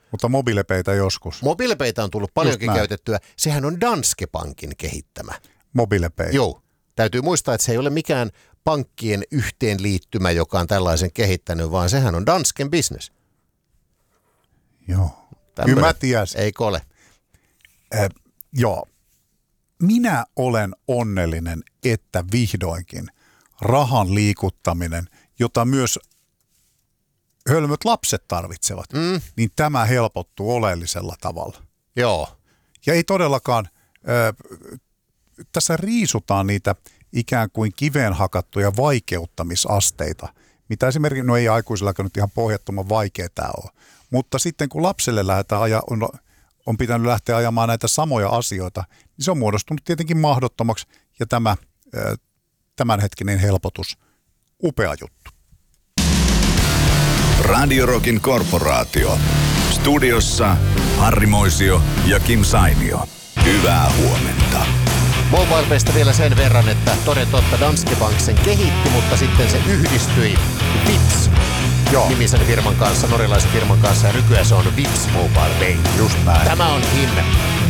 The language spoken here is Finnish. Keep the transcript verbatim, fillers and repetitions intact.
Mutta mobiilepeitä joskus. Mobiilepeitä on tullut paljonkin käytettyä. Sehän on Danske Bankin kehittämä. Mobiilepei. Joo. Täytyy muistaa, että se ei ole mikään pankkien yhteenliittymä, joka on tällaisen kehittänyt, vaan sehän on Dansken business. Joo. Tämmönen. Kyllä mä tiesin. Eikö ole? Äh, joo. Minä olen onnellinen, että vihdoinkin rahan liikuttaminen, jota myös hölmöt lapset tarvitsevat, mm. niin tämä helpottuu oleellisella tavalla. Joo. Ja ei todellakaan, äh, tässä riisutaan niitä ikään kuin kiveen hakattuja vaikeuttamisasteita, mitä esimerkiksi, no ei aikuisillakaan nyt ihan pohjattoman vaikea tämä ole, mutta sitten kun lapselle lähdetään aja, on, on pitänyt lähteä ajamaan näitä samoja asioita, niin se on muodostunut tietenkin mahdottomaksi ja tämä äh, tämänhetkinen helpotus, upea juttu. Radio Rockin korporaatio. Studiossa Harri Moisio ja Kim Sainio. Hyvää huomenta. MobilePaystä vielä sen verran, että toden totta Danske Bank sen kehitti, mutta sitten se yhdistyi Vipps nimisen firman kanssa, norjalaisen firman kanssa, ja nykyään se on Vipps MobilePay. Just näin. Tämä on Kim